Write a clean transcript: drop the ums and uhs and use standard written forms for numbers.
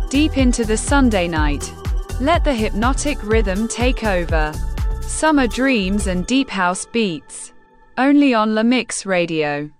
Deep into the Sunday night. Let the hypnotic rhythm take over. Summer dreams and deep house beats. Only on La Mix Radio.